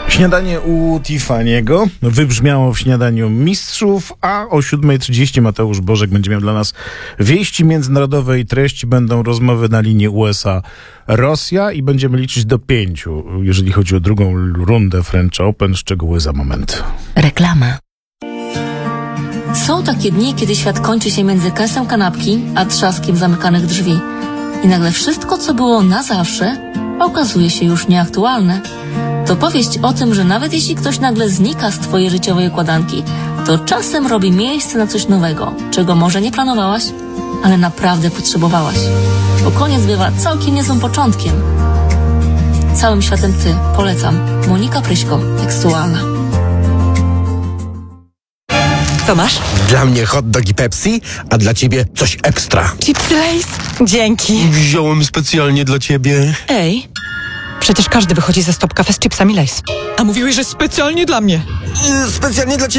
Śniadanie u Tiffany'ego wybrzmiało w śniadaniu mistrzów, a o 7:30 Mateusz Bożek będzie miał dla nas wieści międzynarodowe i treści. Będą rozmowy na linii USA-Rosja i będziemy liczyć do 5, jeżeli chodzi o drugą rundę French Open. Szczegóły za moment. Reklama. Są takie dni, kiedy świat kończy się między kęsem kanapki a trzaskiem zamykanych drzwi. I nagle wszystko, co było na zawsze, okazuje się już nieaktualne. To powieść o tym, że nawet jeśli ktoś nagle znika z twojej życiowej układanki, to czasem robi miejsce na coś nowego, czego może nie planowałaś, ale naprawdę potrzebowałaś. Bo koniec bywa całkiem niezłym początkiem. Całym światem ty. Polecam. Monika Pryśko. Tekstualna. Co masz? Dla mnie hot dog i Pepsi, a dla ciebie coś ekstra. Chipsy Lay's? Dzięki. Wziąłem specjalnie dla ciebie. Ej, przecież każdy wychodzi ze Stop Cafe z chipsami Lay's. A mówiłeś, że specjalnie dla mnie. Specjalnie dla ciebie.